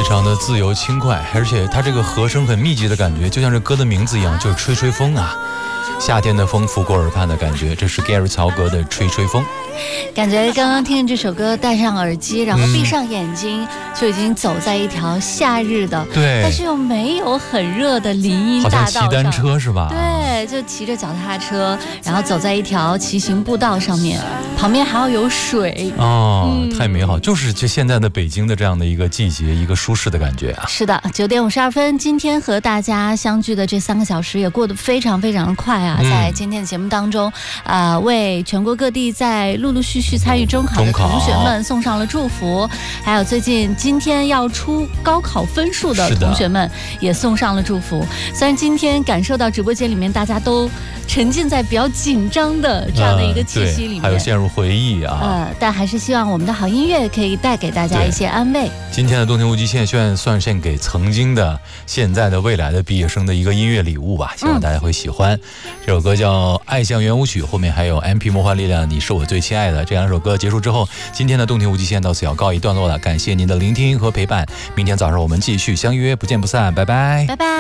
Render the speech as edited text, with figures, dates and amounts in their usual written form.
常的自由轻快，而且它这个和声很密集的感觉，就像这歌的名字一样，就是吹吹风啊。夏天的风拂过耳畔的感觉，这是 Gary 曹格的吹吹风。 感觉刚刚听这首歌，戴上耳机，然后闭上眼睛，就已经走在一条夏日的， 对， 但是又没有很热的林荫大道上， 好像骑单车是吧？ 对，就骑着脚踏车，然后走在一条骑行步道上面，旁边还要有水太美好，就是现在的北京的这样的一个季节，一个舒适的感觉啊。 是的，9点52分，今天和大家相聚的这3个小时也过得非常非常的快啊！在今天的节目当中，为全国各地在陆陆续续参与中考的同学们送上了祝福，还有最近今天要出高考分数的同学们也送上了祝福。虽然今天感受到直播间里面大家都沉浸在比较紧张的这样的一个气息里面， 还有陷入回忆啊， 但还是希望我们的好音乐可以带给大家一些安慰。 今天的动听无极限算献给曾经的、现在的、未来的毕业生的一个音乐礼物吧，希望大家会喜欢。这首歌叫《爱像圆舞曲》，后面还有 MP 魔幻力量，你是我最亲爱的。这2首歌结束之后，今天的动听无极限到此要告一段落了，感谢您的聆听和陪伴。明天早上我们继续相约，不见不散，拜拜， 拜拜。